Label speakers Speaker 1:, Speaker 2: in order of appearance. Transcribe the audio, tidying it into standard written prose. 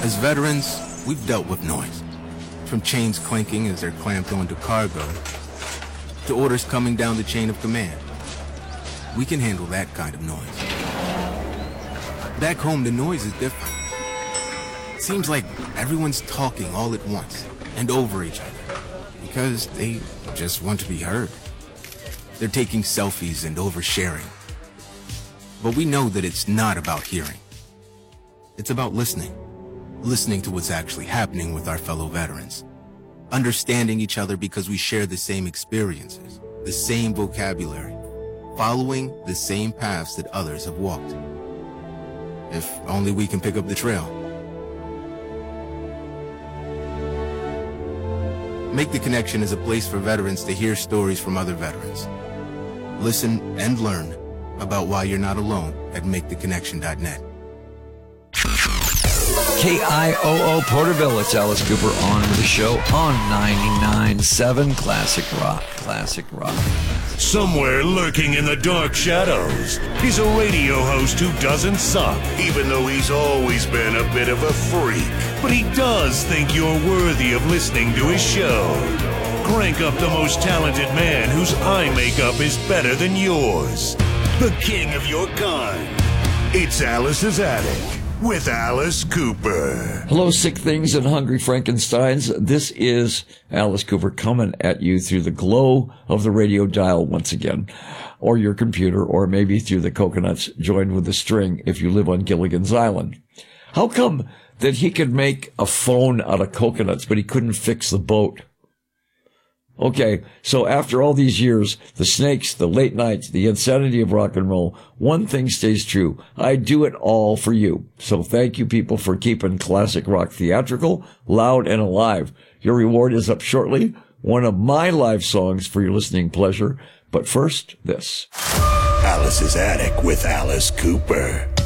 Speaker 1: As veterans, we've dealt with noise. From chains clanking as they're clamped onto cargo, to orders coming down the chain of command. We can handle that kind of noise. Back home, the noise is different. It seems like everyone's talking all at once and over each other because they just want to be heard. They're taking selfies and oversharing. But we know that it's not about hearing. It's about listening. Listening to what's actually happening with our fellow veterans. Understanding each other because we share the same experiences, the same vocabulary, following the same paths that others have walked. If only we can pick up the trail. Make the Connection is a place for veterans to hear stories from other veterans. Listen and learn about why you're not alone at maketheconnection.net.
Speaker 2: KIOO Porterville. It's Alice Cooper on the show on 99.7 Classic Rock. Classic Rock.
Speaker 3: Somewhere lurking in the dark shadows, he's a radio host who doesn't suck, even though he's always been a bit of a freak. But he does think you're worthy of listening to his show. Crank up the most talented man whose eye makeup is better than yours. The king of your kind. It's Alice's Attic with Alice Cooper.
Speaker 2: Hello, sick things and hungry Frankensteins. This is Alice Cooper coming at you through the glow of the radio dial once again, or your computer, or maybe through the coconuts joined with a string if you live on Gilligan's Island. How come that he could make a phone out of coconuts, but he couldn't fix the boat? Okay, so after all these years, the snakes, the late nights, the insanity of rock and roll, one thing stays true. I do it all for you. So thank you, people, for keeping classic rock theatrical, loud, and alive. Your reward is up shortly, one of my live songs for your listening pleasure. But first, this.
Speaker 3: Alice's Attic with Alice Cooper.